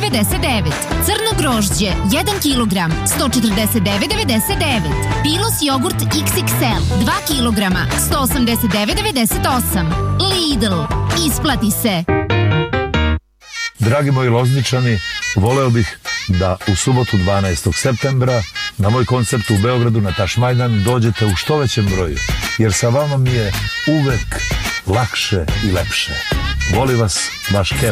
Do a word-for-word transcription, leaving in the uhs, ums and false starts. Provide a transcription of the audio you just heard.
devedeset devet. Crno grožđe jedan kilogram sto četrdeset devet devedeset devet. Pilos jogurt iks iks el dva kilograma sto osamdeset devet devedeset osam. Lidl, isplati se. Dragi moji Lozničani, voleo bih da u subotu dvanaestog septembra na moj koncert u Beogradu na Tašmajdan dođete u što većem broju, jer sa vama mi je uvek lakše i lepše. Voli vas vaš Kev.